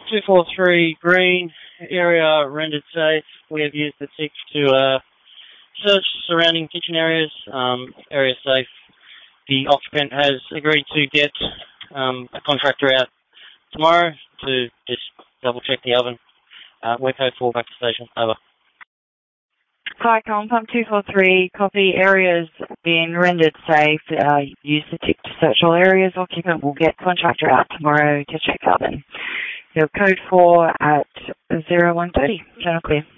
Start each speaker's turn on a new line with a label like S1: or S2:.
S1: 243 green, area rendered safe. We have used the tick to search surrounding kitchen areas, area safe. The occupant has agreed to get a contractor out tomorrow to just double check the oven. We're code 4 back to station. Over.
S2: Hi, Colin Pump 243. Copy. Areas being rendered safe. Use the tick to search all areas. Occupant will get contractor out tomorrow to check oven. Code 4 at 0130. Channel clear.